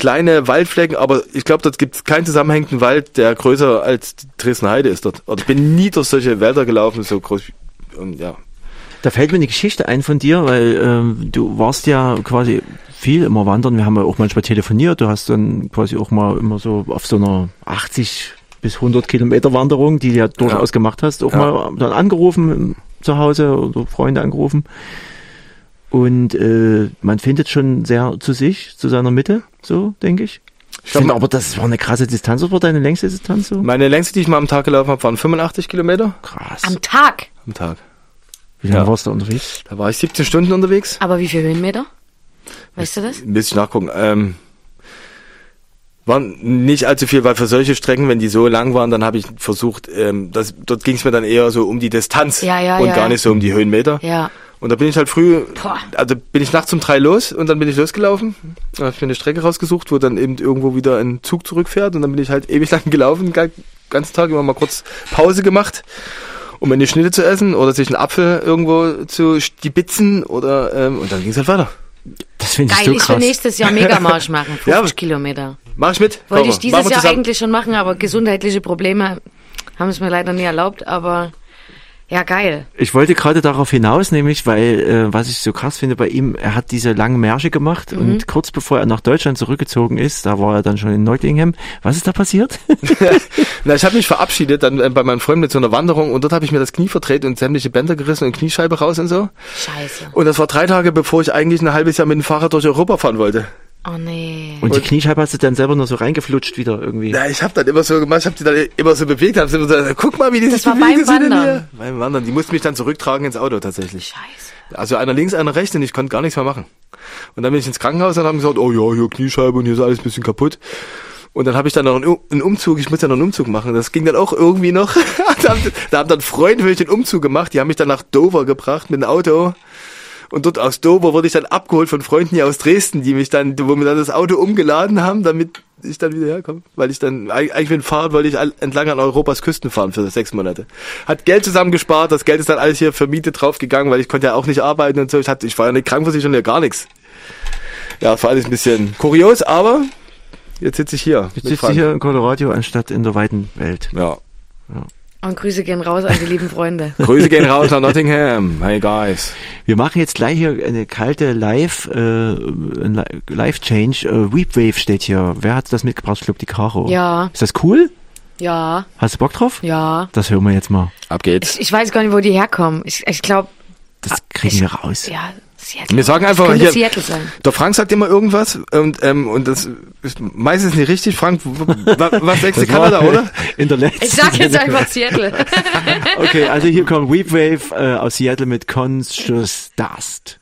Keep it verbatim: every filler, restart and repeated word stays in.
kleine Waldflecken, aber ich glaube, dort gibt es keinen zusammenhängenden Wald, der größer als die Dresdner Heide ist dort. Also ich bin nie durch solche Wälder gelaufen, so groß wie, und ja. Da fällt mir eine Geschichte ein von dir, weil ähm, du warst ja quasi viel immer wandern. Wir haben ja auch manchmal telefoniert. Du hast dann quasi auch mal immer so auf so einer achtzig bis hundert Kilometer Wanderung, die du ja durchaus ja. gemacht hast, auch ja. mal dann angerufen zu Hause oder Freunde angerufen. Und äh, man findet schon sehr zu sich, zu seiner Mitte, so denke ich. Ich finde aber, das war eine krasse Distanz. Was war deine längste Distanz so? Meine längste, die ich mal am Tag gelaufen habe, waren fünfundachtzig Kilometer. Krass. Am Tag? Am Tag. Wie lange ja. warst du unterwegs? Da war ich siebzehn Stunden unterwegs. Aber wie viele Höhenmeter? Weißt du das? Ein bisschen nachgucken. Ähm, waren nicht allzu viel, weil für solche Strecken, wenn die so lang waren, dann habe ich versucht, ähm, das, dort ging es mir dann eher so um die Distanz ja, ja, und ja, gar ja. nicht so um die Höhenmeter. Ja. Und da bin ich halt früh, Boah. also bin ich nachts um drei los und dann bin ich losgelaufen. Da habe ich mir eine Strecke rausgesucht, wo dann eben irgendwo wieder ein Zug zurückfährt und dann bin ich halt ewig lang gelaufen, den ganzen Tag immer mal kurz Pause gemacht, um eine Schnitte zu essen oder sich einen Apfel irgendwo zu stibitzen oder ähm, und dann ging es halt weiter. Das finde ich Geil, so ich krass. will nächstes Jahr Megamarsch machen, fünfzig Ja. Kilometer. Mach ich mit? Wollte Komm, ich dieses machen wir Jahr zusammen. eigentlich schon machen, aber gesundheitliche Probleme haben es mir leider nie erlaubt, aber ja, geil. Ich wollte gerade darauf hinaus, nämlich, weil, äh, was ich so krass finde bei ihm, er hat diese langen Märsche gemacht mhm. und kurz bevor er nach Deutschland zurückgezogen ist, da war er dann schon in Nottingham. Was ist da passiert? Na, ich habe mich verabschiedet dann äh, bei meinem Freund mit so einer Wanderung und dort habe ich mir das Knie verdreht und sämtliche Bänder gerissen und Kniescheibe raus und so. Scheiße. Und das war drei Tage, bevor ich eigentlich ein halbes Jahr mit dem Fahrrad durch Europa fahren wollte. Oh nee. Und die Kniescheibe hast du dann selber nur so reingeflutscht wieder irgendwie? Ja, ich habe dann immer so gemacht, ich habe die dann immer so bewegt, hab immer so, guck mal, wie die Das sich war bewegen. beim Wandern. Beim Wandern. Die mussten mich dann zurücktragen ins Auto tatsächlich. Scheiße. Also einer links, einer rechts und ich konnte gar nichts mehr machen. Und dann bin ich ins Krankenhaus und haben gesagt, oh ja, hier Kniescheibe und hier ist alles ein bisschen kaputt. Und dann habe ich dann noch einen Umzug, ich muss ja noch einen Umzug machen. Das ging dann auch irgendwie noch. da, haben, da haben dann Freunde für mich den Umzug gemacht, die haben mich dann nach Dover gebracht mit dem Auto. Und dort aus Dover wurde ich dann abgeholt von Freunden hier aus Dresden, die mich dann, wo mir dann das Auto umgeladen haben, damit ich dann wieder herkomme. Weil ich dann, eigentlich mit dem Fahrrad wollte ich entlang an Europas Küsten fahren für sechs Monate. Hat Geld zusammengespart, das Geld ist dann alles hier für Miete draufgegangen, weil ich konnte ja auch nicht arbeiten und so. Ich hatte, ich war ja nicht krankenversichert, ja gar nichts. Ja, das war alles ein bisschen kurios, aber jetzt sitze ich hier. Jetzt sitze ich hier in Colorado anstatt in der weiten Welt. Ja. ja. Und Grüße gehen raus an die lieben Freunde. Grüße gehen raus nach Nottingham. Hey guys. Wir machen jetzt gleich hier eine kalte Live, äh, Live-Change. Äh, Weepwave steht hier. Wer hat das mitgebracht? Ich glaube, die Caro. Ja. Ist das cool? Ja. Hast du Bock drauf? Ja. Das hören wir jetzt mal. Ab geht's. Ich, ich weiß gar nicht, wo die herkommen. Ich, ich glaube... Das kriegen ich, wir raus. Ja, Seattle. Wir sagen einfach, das könnte hier, Seattle sein. der Frank sagt immer irgendwas und ähm, und das ist meistens nicht richtig. Frank, was sagst du, Kanada, oder? In der letzten Ich sag jetzt einfach Seattle. Okay, also hier kommt Weepwave äh, aus Seattle mit Conscious Dust.